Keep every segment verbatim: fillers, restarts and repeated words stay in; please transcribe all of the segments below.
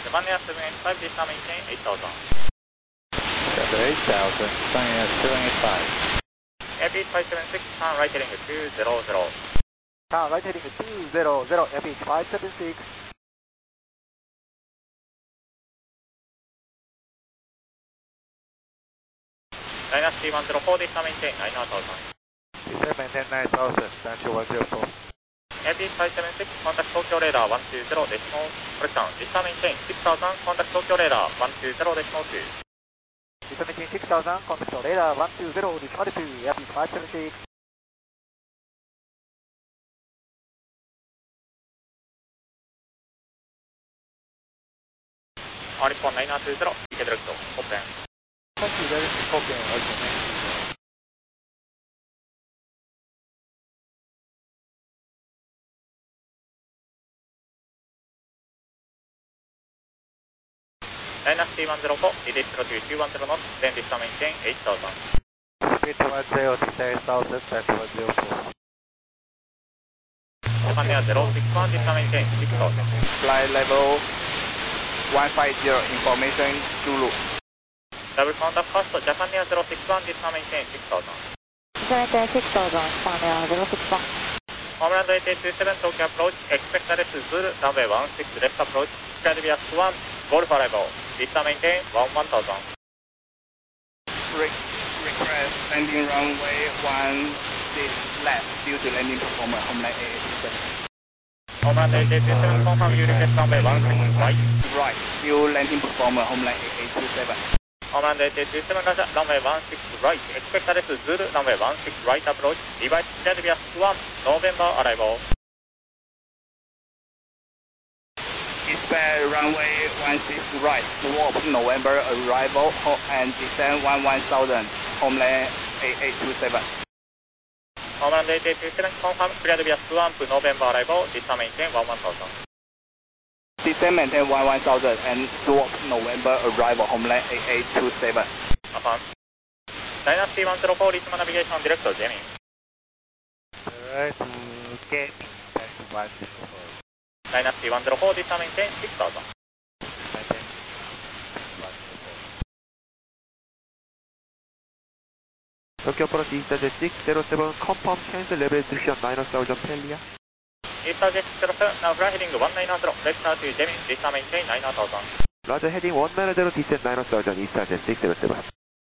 Japan Air seven eight five, this time maintain eight thousand. Seven eight thousand, Japan Air seven eight five. Airbeat five seven six, turn right heading two zero zero. Turn right heading two zero zero, Airbeat five seven six. Dyna C one zero four, this time maintain nine thousand. Descend maintain nine thousand, Daiichi one zero four. Airbeat five seven six, contact Tokyo radar one two zero decimal, correction, this time maintain six thousand, contact Tokyo radar one two zero decimal two. Descend maintain six thousand, contact radar one two zero decimal two, Airbeat five seven six. R one nine two zero, T K direct, open. Thank you, there is open, okay. Dyna C one zero four, delete zero two two one zero knots, then this time maintain eight thousand. Speed one zero, eight thousand, Daiichi one zero four. Japan Air zero six one, this time maintain six thousand. Flight level one five zero, information Zulu. Double contact first, Japan Air zero six one, this time maintain six thousand. Maintain six thousand, Japan Air zero six one. Homeland eight eight two seven, Tokyo approach, expect arrest Zulu, runway one six left approach, square via one, Golf arrival, this time maintain one one thousand. Re request landing runway one six left due to landing performance, Homeland eight eight two seven. Homeland eight eight two seven, confirm you request runway one six right. Right, due landing performance, Homeland eight eight two seven. Homeland eight eight two seven, Roger, runway one six right, expect arrest Zulu, runway one six right approach, device square via one, November arrival. Expect runway one six right, swap November arrival and descend one one thousand, Homeland eight eight two seven. Homeland eight eight two seven, confirm cleared via swamp November arrival, this time maintain one one thousand. Descend maintain one one thousand and swap November arrival, Homeland eight eight two seven. Affirm. Dyna C one zero four, Richmond navigation director, Jamie. Alright, okay. Daiichi one zero four. Dyna C one zero four, this time maintain six thousand. Maintain one zero four. Tokyo approach Easterjet six zero seven, confirm cancel level restriction nine thousand Pelia. Easterjet six zero seven, now fly heading one nine zero, vector to Jamie, this time maintain nine thousand. Roger, heading one nine zero, descend nine thousand, Easterjet six zero seven.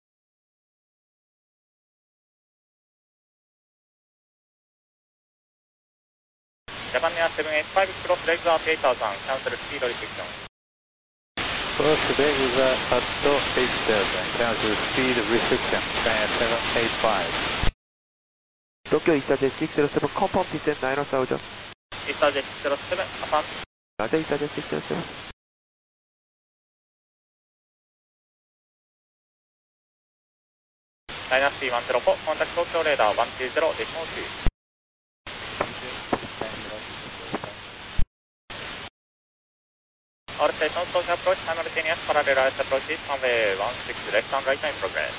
Japan Air seven eight five, cross legs at eight thousand, cancel speed restriction. Cross legs at eight thousand, cancel speed restriction, Japan Air seven eight five. Tokyo Easterjet six zero seven, confirm descend nine thousand. Easterjet six zero seven, affirm. Roger, Easterjet six zero seven. Dyna C one zero four, contact Tokyo radar one two zero decimal two. All stations Tokyo approach, simultaneous parallel approaches, runway one six left and right in progress.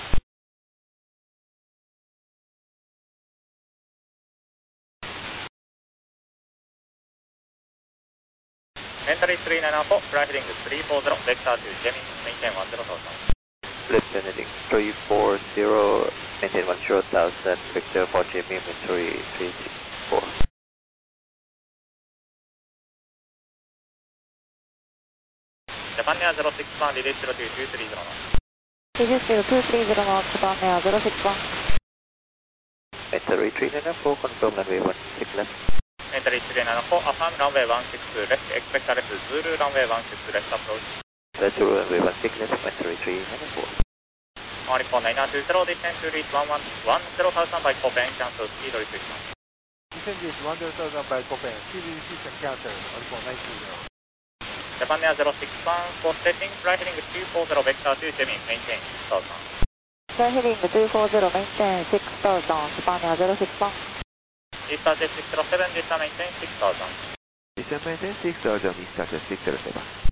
Entry three nine four, fly heading three four zero, vector to Jamie, maintain one zero thousand. Left heading three four zero, maintain one zero thousand, Victor for Jamie, entry three six four. Japan Air zero six one, release zero two two three zero. Release zero two three zero knots, Japan Air zero six one. Entry three nine four, confirm runway one six left. Entry three nine four, affirm runway one six left, expect arrest Zulu, runway one six left approach. That's runway one six left, entry three nine four. On four nine two zero, descend to reach one one one zero thousand by Copen, cancel speed restriction. Descend reach one zero thousand by Copen, speed restriction cancel, on four nine two zero. Japan Air zero six one, for setting, fly heading two four zero, vector to Jamie, maintain six thousand. Fly heading two four zero, maintain six thousand, Japan Air zero six one. Easterjet six zero seven, this time maintain six thousand. Descend maintain six thousand, Easterjet six zero seven.